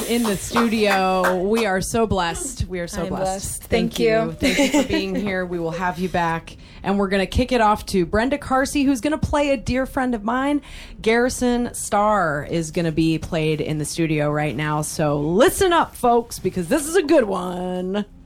in the studio. We are so blessed. We are so blessed. Thank you. Thank you for being here. We will have you back. And we're going to kick it off to Brenda Carsey, who's going to play a dear friend of mine. Garrison Starr is going to be played in the studio right now. So listen up, folks, because this is a good one.